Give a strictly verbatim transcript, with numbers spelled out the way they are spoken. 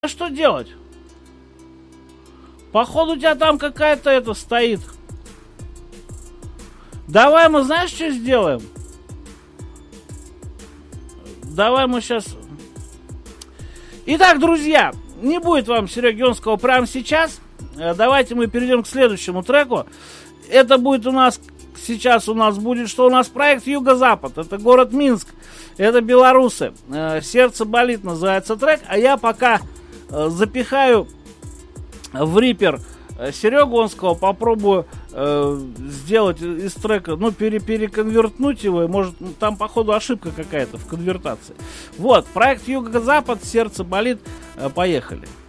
что делать? Походу у тебя там какая-то это стоит. Давай мы, знаешь, что сделаем? Давай мы сейчас... Итак, друзья, не будет вам Сереги Ионского прямо сейчас. Давайте мы перейдем к следующему треку. Это будет у нас... Сейчас у нас будет, что у нас проект Юго-Запад. Это город Минск. Это белорусы. «Сердце болит» называется трек. А я пока запихаю в рипер Серегу Ионского. Попробую э, сделать из трека, ну, пере, переконвертнуть его. Может, там, походу, ошибка какая-то в конвертации. Вот, проект Юго-Запад, «Сердце болит». Поехали.